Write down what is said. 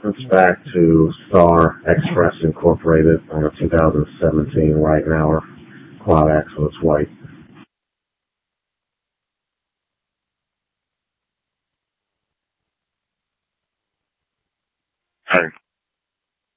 reference back to Star Express Incorporated on a 2017 right now quad axle. It's white. Hey.